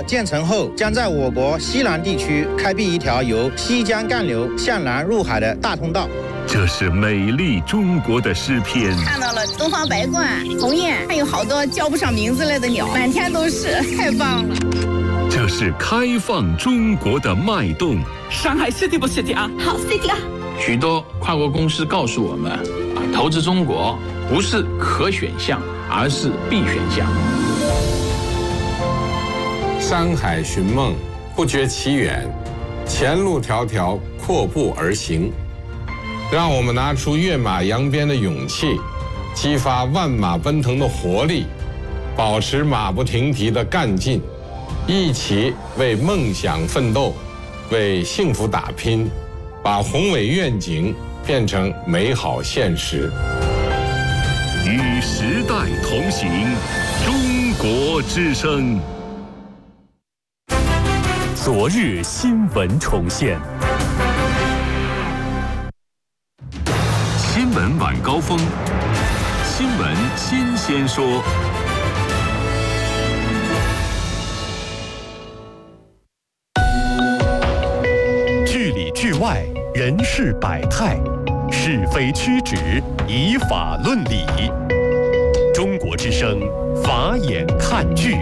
建成后，将在我国西南地区开辟一条由西江干流向南入海的大通道。 这是美丽中国的诗篇。 看到了东方白鹳、鸿雁，还有好多叫不上名字来的鸟，满天都是，太棒了。 这是开放中国的脉动。 上海 City 不 City 啊？ 好 City 啊！ 许多跨国公司告诉我们，投资中国不是可选项，而是必选项。 山海寻梦，不觉其远，前路迢迢，阔步而行。让我们拿出跃马扬鞭的勇气，激发万马奔腾的活力，保持马不停蹄的干劲，一起为梦想奋斗，为幸福打拼，把宏伟愿景变成美好现实。 与时代同行，中国之声。 昨日新闻重现。 新闻晚高峰，新闻新鲜说。 剧里剧外，人事百态，是非曲直，以法论理。中国之声，法眼看剧。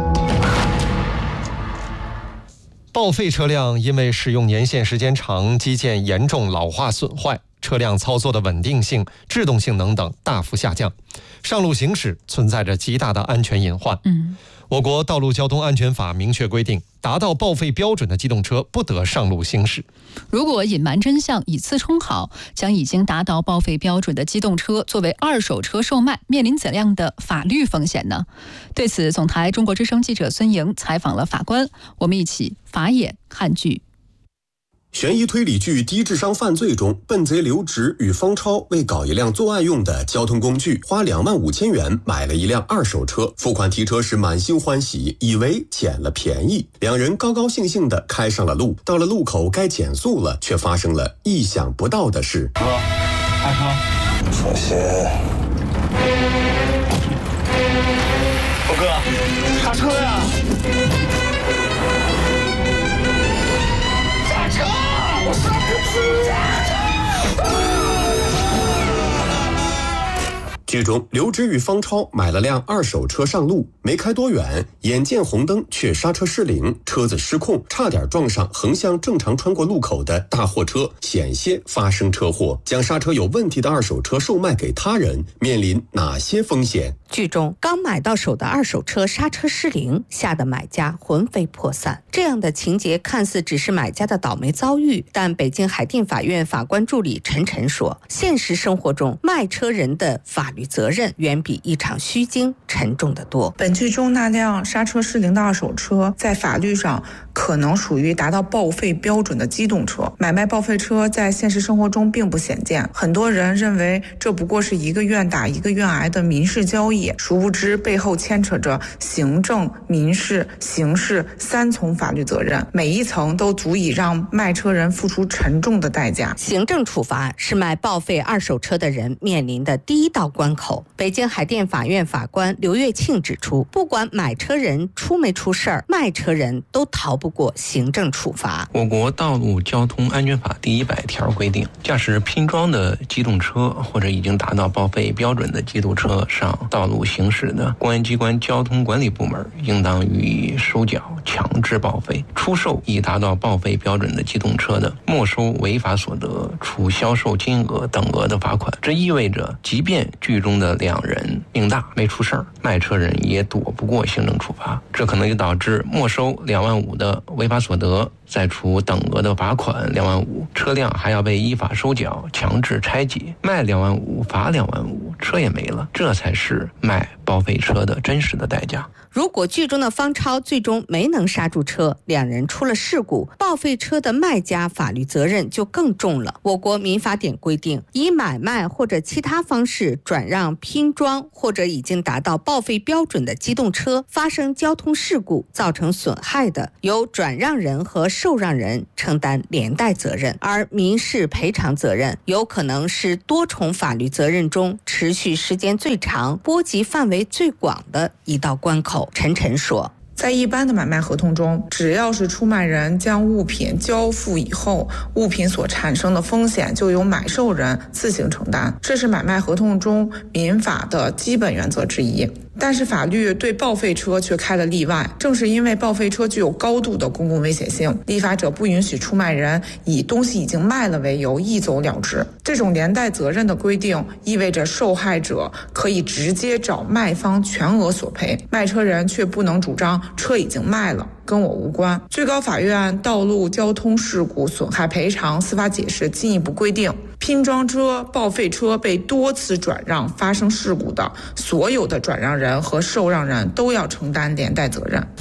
报废车辆因为使用年限时间长，机件严重老化损坏，车辆操作的稳定性、制动性能等大幅下降，上路行驶存在着极大的安全隐患。我国道路交通安全法明确规定，达到报废标准的机动车不得上路行驶。 如果隐瞒真相，以次充好，将已经达到报废标准的机动车作为二手车售卖，面临怎样的法律风险呢？对此，总台中国之声记者孙莹采访了法官，我们一起法眼看剧。 悬疑推理剧《低智商犯罪》中，笨贼刘植与方超为搞一辆作案用的交通工具，花25000元买了一辆二手车。付款提车时满心欢喜，以为捡了便宜，两人高高兴兴地开上了路。到了路口该减速了，却发生了意想不到的事。 哥，开车。 首先， 哥，刹车呀！ 剧中，刘植与方超买了辆二手车上路，没开多远，眼见红灯却刹车失灵，车子失控，差点撞上横向正常穿过路口的大货车，险些发生车祸。将刹车有问题的二手车售卖给他人，面临哪些风险？ 剧中刚买到手的二手车刹车失灵，吓得买家魂飞魄散。这样的情节看似只是买家的倒霉遭遇，但北京海淀法院法官助理陈晨说，现实生活中卖车人的法律责任远比一场虚惊沉重得多。 本剧中那辆刹车失灵的二手车，在法律上可能属于达到报废标准的机动车。买卖报废车在现实生活中并不鲜见，很多人认为这不过是一个愿打一个愿挨的民事交易，殊不知背后牵扯着行政、民事、刑事3重法律责任，每一层都足以让卖车人付出沉重的代价。 行政处罚是买报废二手车的人面临的第一道关口。北京海淀法院法官刘月庆指出，不管买车人出没出事儿，卖车人都逃不过行政处罚。 我国道路交通安全法第100条规定，驾驶拼装的机动车或者已经达到报废标准的机动车上道路行驶的，公安机关交通管理部门应当予以收缴、强制报废。出售已达到报废标准的机动车的，没收违法所得，处销售金额等额的罚款。这意味着，即便剧中的两人命大没出事儿，卖车人也躲不过行政处罚。这可能就导致没收25000的违法所得，再处等额的罚款25000，车辆还要被依法收缴、强制拆解，卖25000罚25000，车也没了。这才是卖报废车的真实的代价。 如果剧中的方超最终没能刹住车，两人出了事故，报废车的卖家法律责任就更重了。我国民法典规定，以买卖或者其他方式转让、拼装或者已经达到报废标准的机动车发生交通事故造成损害的，由转让人和受让人承担连带责任，而民事赔偿责任有可能是多重法律责任中持续时间最长、波及范围最广的一道关口。陈晨说， 在一般的买卖合同中，只要是出卖人将物品交付以后，物品所产生的风险就由买受人自行承担，这是买卖合同中民法的基本原则之一。但是法律对报废车却开了例外，正是因为报废车具有高度的公共危险性，立法者不允许出卖人以东西已经卖了为由一走了之。这种连带责任的规定意味着受害者可以直接找卖方全额索赔，卖车人却不能主张车已经卖了，跟我无关。最高法院道路交通事故损害赔偿司法解释进一步规定，拼装车、报废车被多次转让发生事故的，所有的转让人和受让人都要承担连带责任。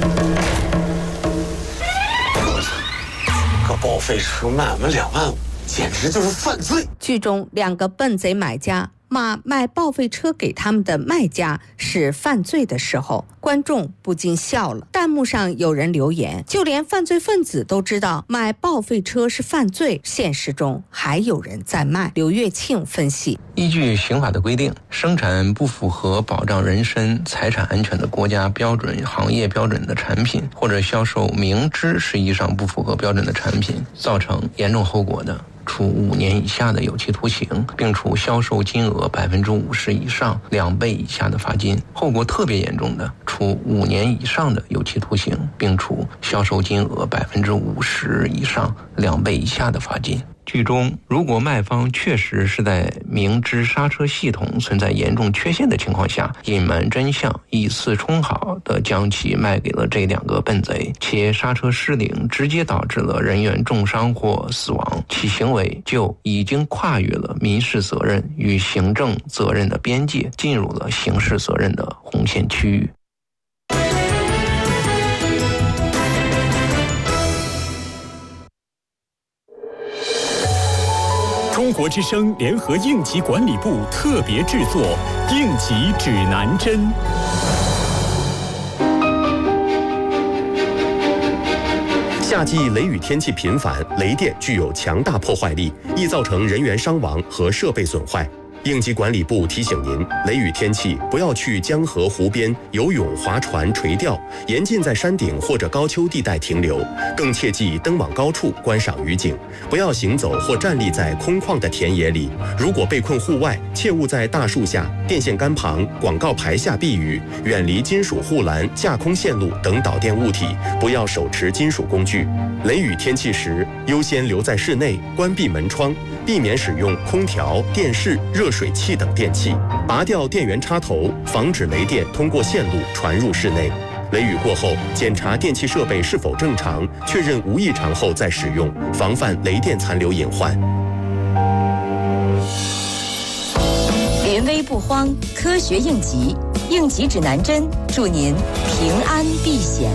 个报废车卖我们2万5，简直就是犯罪。 剧中2个笨贼买家骂卖报废车给他们的卖家是犯罪的时候，观众不禁笑了。弹幕上有人留言，就连犯罪分子都知道买报废车是犯罪，现实中还有人在卖。刘月庆分析， 依据刑法的规定，生产不符合保障人身财产安全的国家标准、行业标准的产品，或者销售明知实际上不符合标准的产品，造成严重后果的，处5年以下的有期徒刑，并处销售金额50%以上2倍以下的罚金；后果特别严重的，处5年以上的有期徒刑，并处销售金额50%以上2倍以下的罚金。剧中，如果卖方确实是在明知刹车系统存在严重缺陷的情况下，隐瞒真相，以次充好的将其卖给了这2个笨贼，且刹车失灵，直接导致了人员重伤或死亡，其行为就已经跨越了民事责任与行政责任的边界，进入了刑事责任的红线区域。 中国之声联合应急管理部特别制作《应急指南针》。 夏季雷雨天气频繁，雷电具有强大破坏力，易造成人员伤亡和设备损坏。应急管理部提醒您，雷雨天气不要去江河湖边游泳、划船、垂钓，严禁在山顶或者高丘地带停留，更切忌登往高处观赏雨景，不要行走或站立在空旷的田野里。如果被困户外，切勿在大树下、电线杆旁、广告牌下避雨，远离金属护栏、架空线路等导电物体，不要手持金属工具。雷雨天气时，优先留在室内，关闭门窗，避免使用空调、电视、热水器等电器，拔掉电源插头，防止雷电通过线路传入室内。雷雨过后，检查电器设备是否正常，确认无异常后再使用，防范雷电残留隐患。 临危不慌，科学应急，应急指南针，祝您平安避险。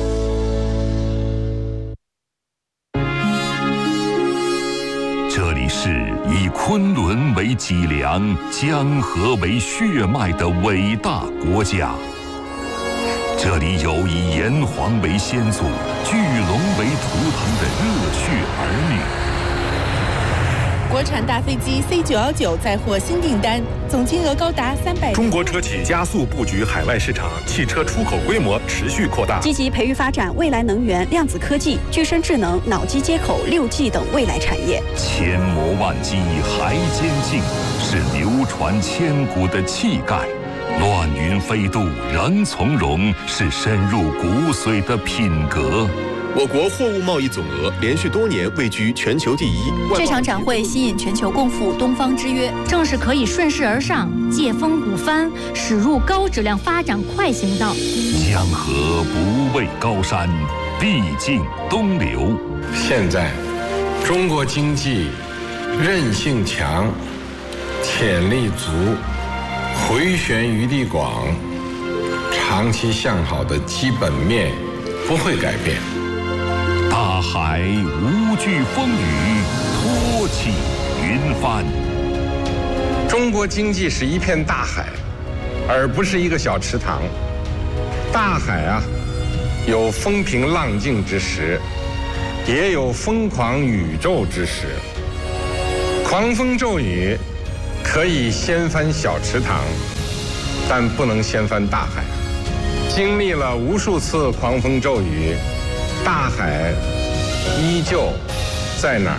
这里是以昆仑为脊梁、江河为血脉的伟大国家。这里有以炎黄为先祖、巨龙为图腾的热血儿女。 国产大飞机 C919 载获新订单，总金额高达300。 中国车企加速布局海外市场，汽车出口规模持续扩大， 积极培育发展未来能源、量子科技、具身智能、脑机接口、6G 等未来产业。 千磨万击还坚劲，是流传千古的气概；乱云飞渡仍从容，是深入骨髓的品格。 我国货物贸易总额连续多年位居全球第一。 这场展会吸引全球共赴东方之约，正是可以顺势而上、借风鼓帆，驶入高质量发展快行道。 江河不畏高山，必尽东流。 现在，中国经济韧性强，潜力足，回旋余地广，长期向好的基本面不会改变。 大海无惧风雨，托起云帆。 中国经济是一片大海，而不是一个小池塘。大海啊，有风平浪静之时，也有疯狂宇宙之时。狂风骤雨可以掀翻小池塘，但不能掀翻大海。 经历了无数次狂风骤雨，大海依旧在哪儿？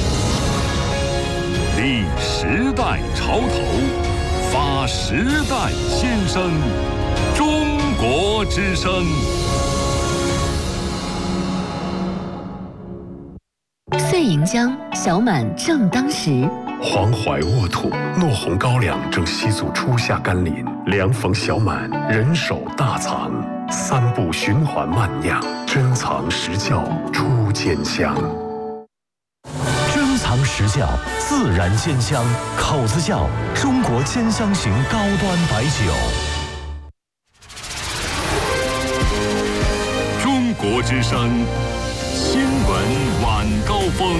立时代潮头，发时代新声，中国之声。 岁盈江，小满正当时。 黄淮沃土，落红高粱正西祖初夏甘霖，凉逢小满，人手大藏，3步循环慢酿，珍藏实窖出坚香。 珍藏实窖，自然坚香，口子窖，中国坚香型高端白酒。 中国之声新闻晚高峰。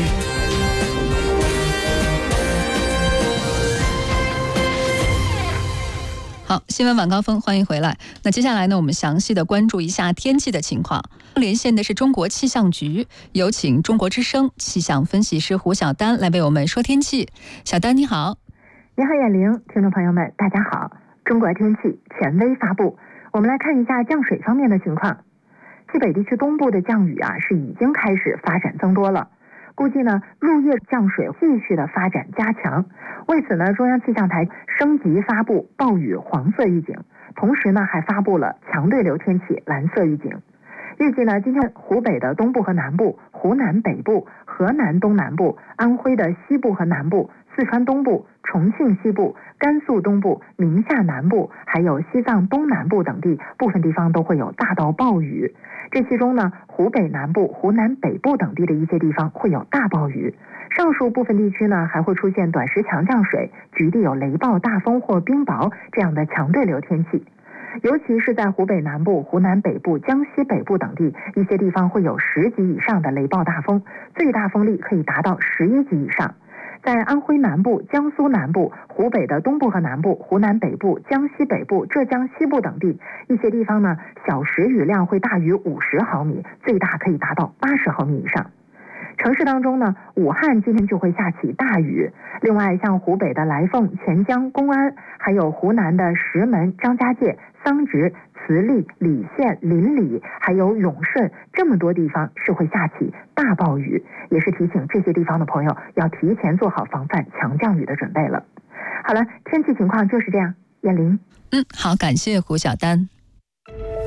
好，新闻晚高峰，欢迎回来。那接下来呢，我们详细的关注一下天气的情况。连线的是中国气象局，有请中国之声气象分析师胡晓丹来为我们说天气。小丹你好。 你好燕玲，听众朋友们大家好。中国天气权威发布，我们来看一下降水方面的情况。西北地区东部的降雨是已经开始发展增多了。估计呢，入夜降水继续的发展加强。为此呢，中央气象台升级发布暴雨黄色预警，同时呢，还发布了强对流天气蓝色预警。预计呢，今天湖北的东部和南部、湖南北部、河南东南部、安徽的西部和南部、四川东部、重庆西部、甘肃东部、宁夏南部，还有西藏东南部等地部分地方都会有大到暴雨。这其中呢，湖北南部、湖南北部等地的一些地方会有大暴雨。上述部分地区呢，还会出现短时强降水，局地有雷暴、大风或冰雹这样的强对流天气。尤其是在湖北南部、湖南北部、江西北部等地，一些地方会有10级以上的雷暴大风，最大风力可以达到11级以上。在安徽南部、江苏南部、湖北的东部和南部、湖南北部、江西北部、浙江西部等地，一些地方呢，小时雨量会大于50毫米，最大可以达到80毫米以上。城市当中呢，武汉今天就会下起大雨。另外，像湖北的来凤、潜江、公安，还有湖南的石门、张家界、桑植、慈利、澧县、临澧，还有永顺，这么多地方是会下起大暴雨，也是提醒这些地方的朋友要提前做好防范强降雨的准备了。好了，天气情况就是这样。燕玲， 好，感谢胡晓丹。